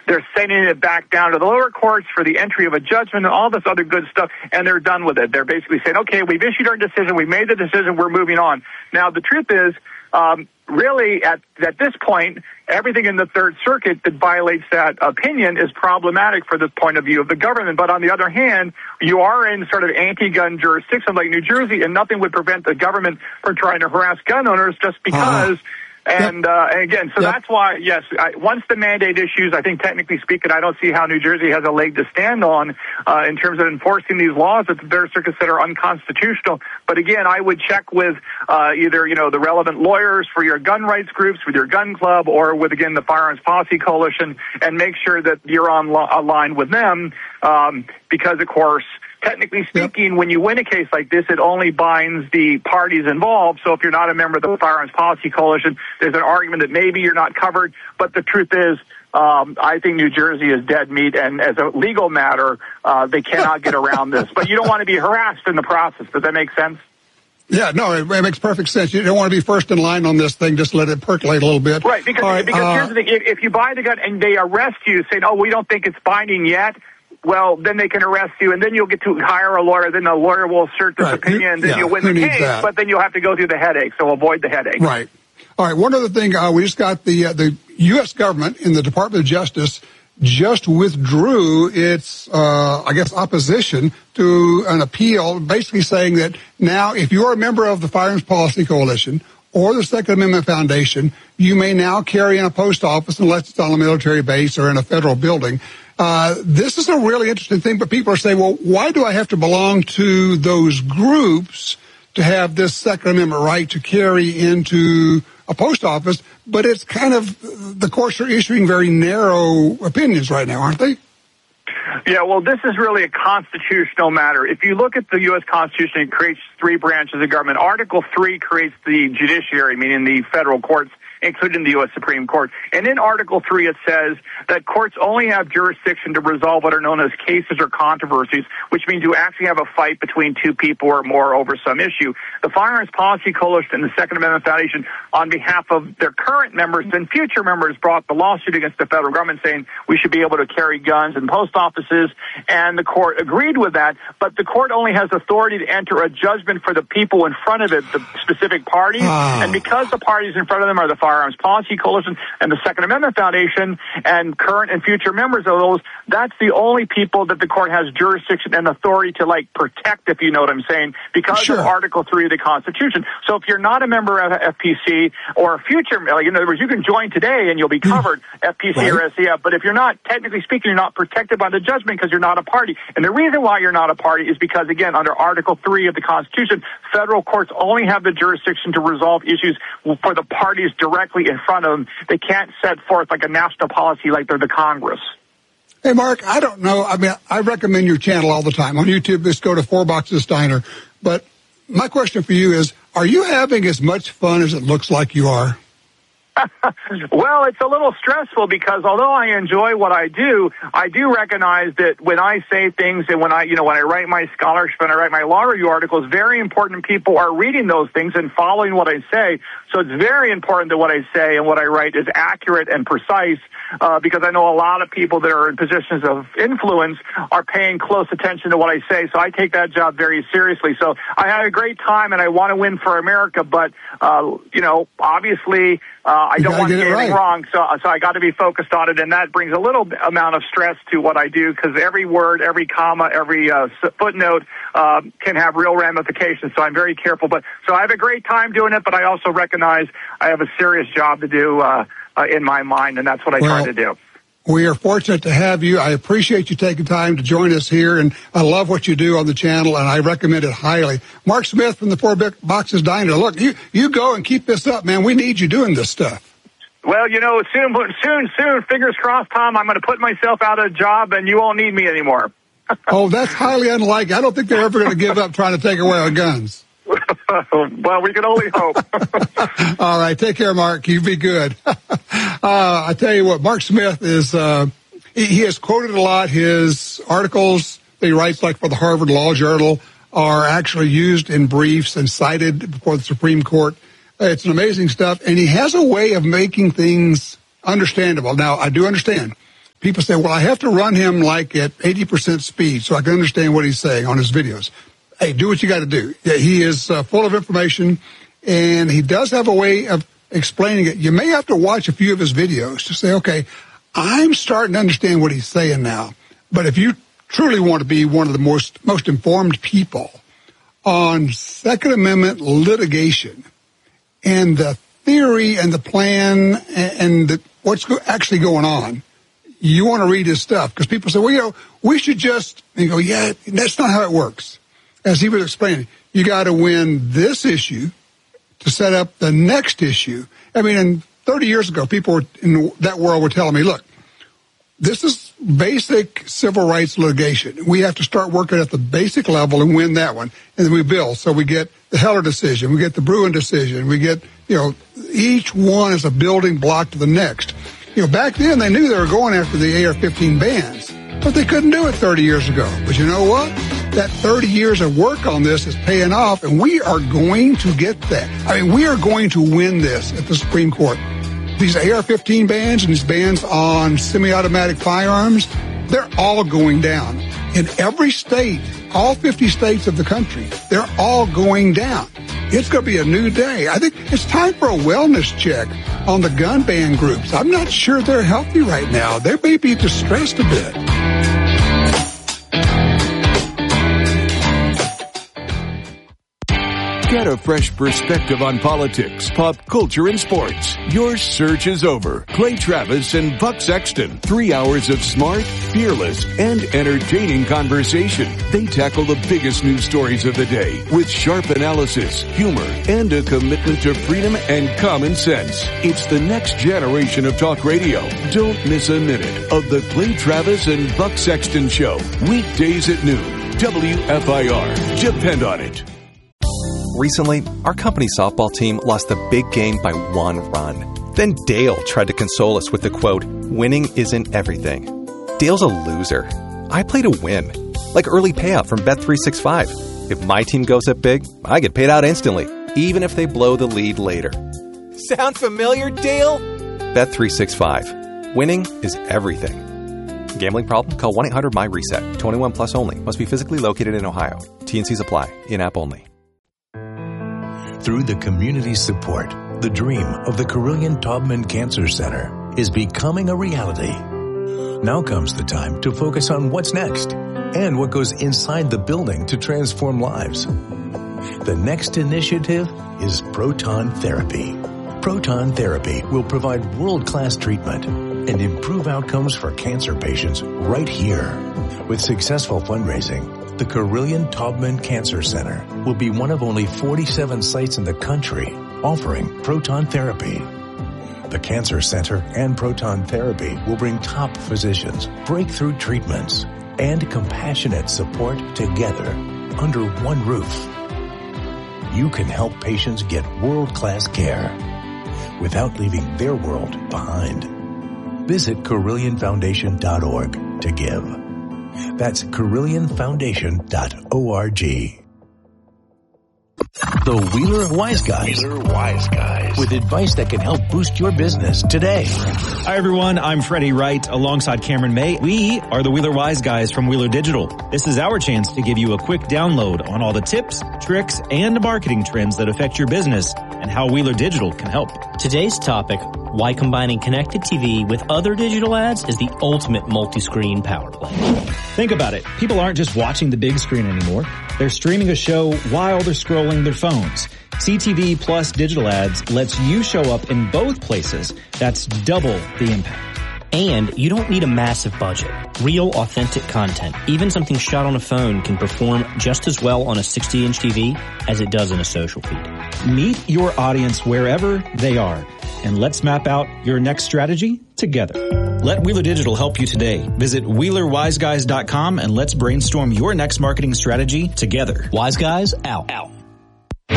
They're sending it back down to the lower courts for the entry of a judgment and all this other good stuff, and they're done with it. They're basically saying, okay, we've issued our decision, we made the decision, we're moving on. Now, the truth is, really, at this point, everything in the Third Circuit that violates that opinion is problematic for the point of view of the government. But on the other hand, you are in sort of anti-gun jurisdiction like New Jersey, and nothing would prevent the government from trying to harass gun owners just because. And again, so that's why, yes, once the mandate issues, I think technically speaking, I don't see how New Jersey has a leg to stand on in terms of enforcing these laws that the Third Circuit said are unconstitutional. But again, I would check with either, the relevant lawyers for your gun rights groups, with your gun club, or with, again, the Firearms Policy Coalition, and make sure that you're aligned with them because, of course, technically speaking, when you win a case like this, it only binds the parties involved. So if you're not a member of the Firearms Policy Coalition, there's an argument that maybe you're not covered. But the truth is, I think New Jersey is dead meat, and as a legal matter, they cannot get around this. But you don't want to be harassed in the process. Does that make sense? Yeah, no, it makes perfect sense. You don't want to be first in line on this thing. Just let it percolate a little bit. Right, because here's the thing. If you buy the gun and they arrest you saying, oh, we don't think it's binding yet, well, then they can arrest you, and then you'll get to hire a lawyer. Then the lawyer will assert this opinion, and then you'll win the case. But then you'll have to go through the headache, so avoid the headache. Right. All right, one other thing. We just got the U.S. government in the Department of Justice just withdrew its, opposition to an appeal, basically saying that now if you're a member of the Firearms Policy Coalition or the Second Amendment Foundation, you may now carry in a post office unless it's on a military base or in a federal building. This is a really interesting thing, but people are saying, well, why do I have to belong to those groups to have this Second Amendment right to carry into a post office? But it's kind of, the courts are issuing very narrow opinions right now, aren't they? Yeah, well, this is really a constitutional matter. If you look at the U.S. Constitution, it creates three branches of government. Article 3 creates the judiciary, meaning the federal courts, including the U.S. Supreme Court. And in Article 3, it says that courts only have jurisdiction to resolve what are known as cases or controversies, which means you actually have a fight between two people or more over some issue. The Firearms Policy Coalition and the Second Amendment Foundation, on behalf of their current members and future members, brought the lawsuit against the federal government saying we should be able to carry guns in post offices, and the court agreed with that. But the court only has authority to enter a judgment for the people in front of it, the specific parties. And because the parties in front of them are the Firearms Policy Coalition and the Second Amendment Foundation and current and future members of those, that's the only people that the court has jurisdiction and authority to, protect, if you know what I'm saying, because of Article 3 of the Constitution. So if you're not a member of FPC or a future, in other words, you can join today and you'll be covered, FPC or SCF, but if you're not, technically speaking, you're not protected by the judgment because you're not a party. And the reason why you're not a party is because, again, under Article 3 of the Constitution, federal courts only have the jurisdiction to resolve issues for the parties directly in front of them. They can't set forth a national policy like they're the Congress. Hey, Mark, I don't know. I mean, I recommend your channel all the time. On YouTube, just go to 4 Boxes Diner. But my question for you is, are you having as much fun as it looks like you are? Well, it's a little stressful because although I enjoy what I do recognize that when I say things and when I write my scholarship and I write my law review articles, very important people are reading those things and following what I say. So it's very important that what I say and what I write is accurate and precise because I know a lot of people that are in positions of influence are paying close attention to what I say. So I take that job very seriously. So I had a great time and I want to win for America, but, obviously, I don't want to get anything wrong, so I got to be focused on it, and that brings a little amount of stress to what I do because every word, every comma, every footnote can have real ramifications, so I'm very careful. So I have a great time doing it, but I also recognize I have a serious job to do in my mind, and that's what I try to do. We are fortunate to have you. I appreciate you taking time to join us here, and I love what you do on the channel, and I recommend it highly. Mark Smith from the 4 Boxes Diner. Look, you go and keep this up, man. We need you doing this stuff. Well, soon, fingers crossed, Tom, I'm going to put myself out of a job, and you won't need me anymore. Oh, that's highly unlikely. I don't think they're ever going to give up trying to take away our guns. Well, we can only hope. All right. Take care, Mark. You be good. I tell you what, Mark Smith is, he has quoted a lot. His articles that he writes, for the Harvard Law Journal, are actually used in briefs and cited before the Supreme Court. It's an amazing stuff. And he has a way of making things understandable. Now, I do understand. people say, well, I have to run him like at 80% speed so I can understand what he's saying on his videos. Hey, do what you got to do. Yeah, he is full of information, and he does have a way of explaining it. You may have to watch a few of his videos to say, okay, I'm starting to understand what he's saying now. But if you truly want to be one of the most informed people on Second Amendment litigation and the theory and the plan and what's actually going on, you want to read his stuff. Because people say, well, we should just, and you go, yeah, that's not how it works. As he was explaining, you got to win this issue to set up the next issue. I mean, and 30 years ago, people in that world were telling me, look, this is basic civil rights litigation. We have to start working at the basic level and win that one. And then we build. So we get the Heller decision. We get the Bruen decision. We get, each one is a building block to the next. Back then they knew they were going after the AR-15 bans, but they couldn't do it 30 years ago. But you know what? That 30 years of work on this is paying off, and we are going to get that. I mean, we are going to win this at the Supreme Court. These AR-15 bans and these bans on semi-automatic firearms, they're all going down. In every state, all 50 states of the country, they're all going down. It's going to be a new day. I think it's time for a wellness check on the gun ban groups. I'm not sure they're healthy right now. They may be distressed a bit. Get a fresh perspective on politics, pop culture, and sports. Your search is over. Clay Travis and Buck Sexton. 3 hours of smart, fearless, and entertaining conversation. They tackle the biggest news stories of the day with sharp analysis, humor, and a commitment to freedom and common sense. It's the next generation of talk radio. Don't miss a minute of the Clay Travis and Buck Sexton Show. Weekdays at noon. WFIR. Depend on it. Recently, our company softball team lost the big game by 1 run. Then Dale tried to console us with the quote, "Winning isn't everything." Dale's a loser. I play to win. Like early payout from Bet365. If my team goes up big, I get paid out instantly, even if they blow the lead later. Sound familiar, Dale? Bet365. Winning is everything. Gambling problem? Call 1-800-MY-RESET. 21 plus only. Must be physically located in Ohio. T&Cs apply. In-app only. Through the community's support, the dream of the Carilion Taubman Cancer Center is becoming a reality. Now comes the time to focus on what's next and what goes inside the building to transform lives. The next initiative is proton therapy. Proton therapy will provide world-class treatment and improve outcomes for cancer patients right here. With successful fundraising, the Carilion Taubman Cancer Center will be one of only 47 sites in the country offering proton therapy. The Cancer Center and proton therapy will bring top physicians, breakthrough treatments, and compassionate support together under one roof. You can help patients get world-class care without leaving their world behind. Visit CarillionFoundation.org to give. That's CarillionFoundation.org. The Wheeler Wise Guys. Wheeler Wise Guys. With advice that can help boost your business today. Hi, everyone. I'm Freddie Wright alongside Cameron May. We are the Wheeler Wise Guys from Wheeler Digital. This is our chance to give you a quick download on all the tips, tricks, and marketing trends that affect your business and how Wheeler Digital can help. Today's topic, why combining connected TV with other digital ads is the ultimate multi-screen power play. Think about it. People aren't just watching the big screen anymore. They're streaming a show while they're scrolling their phones. CTV plus digital ads lets you show up in both places. That's double the impact. And you don't need a massive budget. Real, authentic content, even something shot on a phone, can perform just as well on a 60-inch TV as it does in a social feed. Meet your audience wherever they are, and let's map out your next strategy together. Let Wheeler Digital help you today. Visit WheelerWiseGuys.com and let's brainstorm your next marketing strategy together. Wise Guys, out.